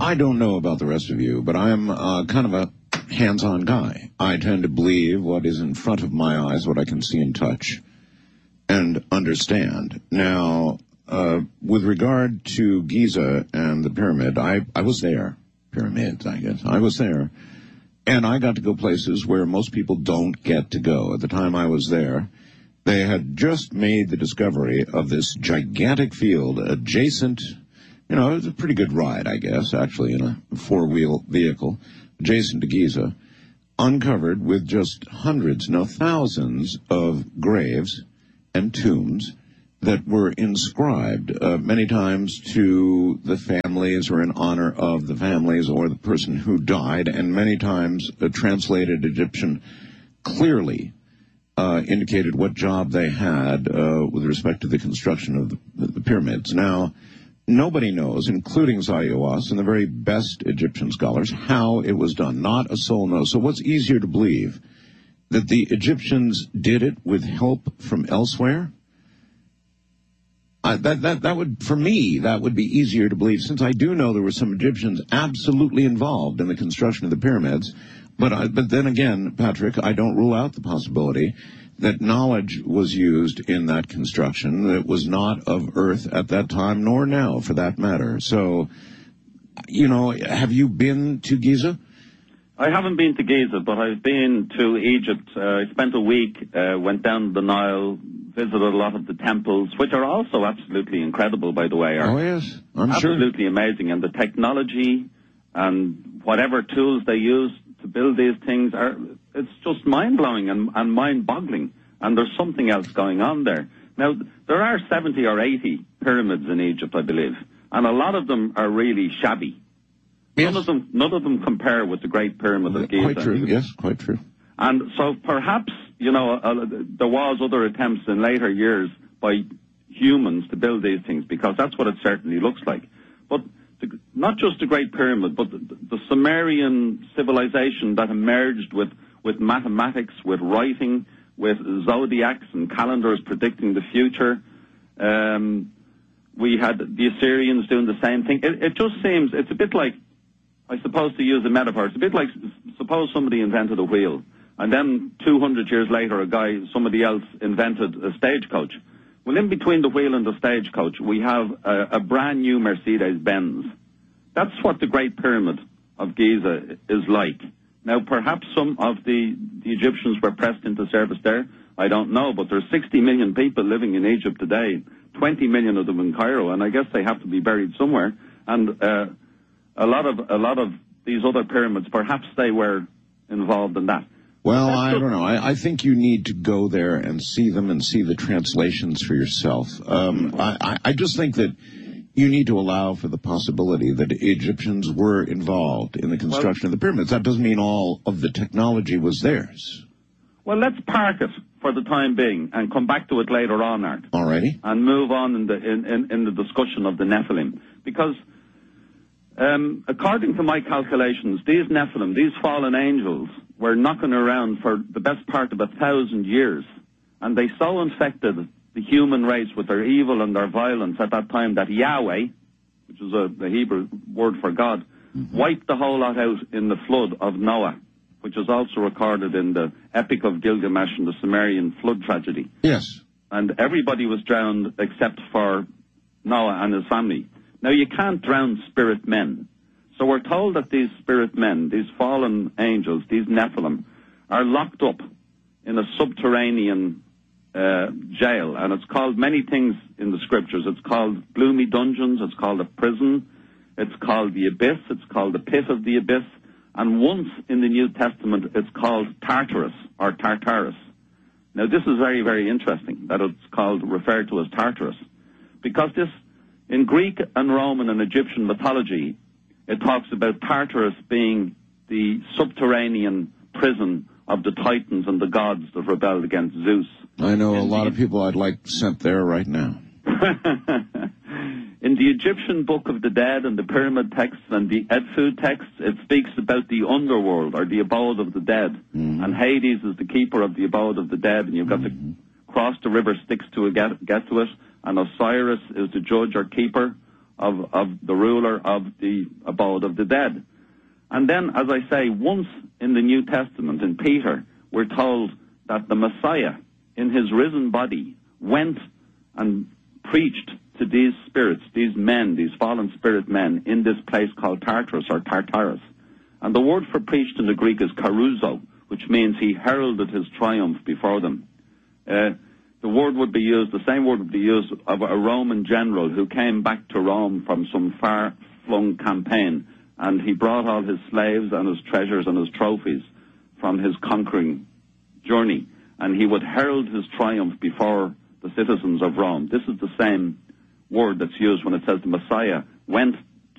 I don't know about the rest of you, but I'm kind of a hands-on guy. I tend to believe what is in front of my eyes, what I can see and touch and understand. Now, with regard to Giza and the pyramid, I was there. Pyramids, I guess. I was there. And I got to go places where most people don't get to go. At the time I was there, they had just made the discovery of this gigantic field adjacent. You know, it was a pretty good ride, I guess, actually, in a four-wheel vehicle, adjacent to Giza, uncovered with just hundreds, no, thousands of graves and tombs that were inscribed many times to the families or in honor of the families or the person who died, and many times translated Egyptian clearly indicated what job they had with respect to the construction of the pyramids. Now, nobody knows, including Zayuwas and the very best Egyptian scholars, how it was done. Not a soul knows. So what's easier to believe? That the Egyptians did it with help from elsewhere? That would, for me, that would be easier to believe, since I do know there were some Egyptians absolutely involved in the construction of the pyramids. But then again, Patrick, I don't rule out the possibility that knowledge was used in that construction that was not of Earth at that time, nor now, for that matter. So, you know, have you been to Giza? I haven't been to Giza, but I've been to Egypt. I spent a week, went down the Nile, visited a lot of the temples, which are also absolutely incredible, by the way. Oh, yes, I'm sure. Absolutely amazing. And the technology and whatever tools they use to build these things, it's just mind-blowing and mind-boggling. And there's something else going on there. Now, there are 70 or 80 pyramids in Egypt, I believe, and a lot of them are really shabby. Yes. None of them compare with the Great Pyramid of Giza. Quite true, yes, quite true. And so perhaps, you know, there was other attempts in later years by humans to build these things, because that's what it certainly looks like. But not just the Great Pyramid, but the Sumerian civilization that emerged with mathematics, with writing, with zodiacs and calendars predicting the future. We had the Assyrians doing the same thing. It just seems, it's a bit like, I suppose to use a metaphor, it's a bit like, suppose somebody invented a wheel, and then 200 years later somebody else invented a stagecoach. Well, in between the wheel and the stagecoach, we have a brand new Mercedes-Benz. That's what the Great Pyramid of Giza is like. Now, perhaps some of the Egyptians were pressed into service there. I don't know, but there's 60 million people living in Egypt today, 20 million of them in Cairo, and I guess they have to be buried somewhere. And a lot of these other pyramids, perhaps they were involved in that. Well, I don't know. I think you need to go there and see them and see the translations for yourself. I just think that you need to allow for the possibility that Egyptians were involved in the construction of the pyramids. That doesn't mean all of the technology was theirs. Well, let's park it for the time being and come back to it later on, Art. All righty. And move on in the discussion of the Nephilim. Because according to my calculations, these Nephilim, these fallen angels, were knocking around for the best part of 1,000 years. And they so infected the human race with their evil and their violence at that time that Yahweh, which is the Hebrew word for God, wiped the whole lot out in the flood of Noah, which is also recorded in the Epic of Gilgamesh and the Sumerian flood tragedy. Yes. And everybody was drowned except for Noah and his family. Now, you can't drown spirit men. So we're told that these spirit men, these fallen angels, these Nephilim, are locked up in a subterranean jail. And it's called many things in the scriptures. It's called gloomy dungeons. It's called a prison. It's called the abyss. It's called the pit of the abyss. And once in the New Testament, it's called Tartarus or Tartarus. Now, this is very, very interesting that it's referred to as Tartarus, because this, in Greek and Roman and Egyptian mythology, it talks about Tartarus being the subterranean prison of the Titans and the gods that rebelled against Zeus. I know a lot of people I'd like sent there right now. In the Egyptian Book of the Dead and the Pyramid texts and the Edfu texts, it speaks about the underworld or the abode of the dead. Mm-hmm. And Hades is the keeper of the abode of the dead, and you've got to cross the river Styx to get to it. And Osiris is the judge or keeper of the ruler of the abode of the dead. And then, as I say, once in the New Testament, in Peter, we're told that the Messiah, in his risen body, went and preached to these spirits, these men, these fallen spirit men, in this place called Tartarus or Tartarus. And the word for preached in the Greek is caruso, which means he heralded his triumph before them. The word would be used, the same word would be used of a Roman general who came back to Rome from some far-flung campaign, and he brought all his slaves and his treasures and his trophies from his conquering journey, and he would herald his triumph before the citizens of Rome. This is the same word that's used when it says the Messiah went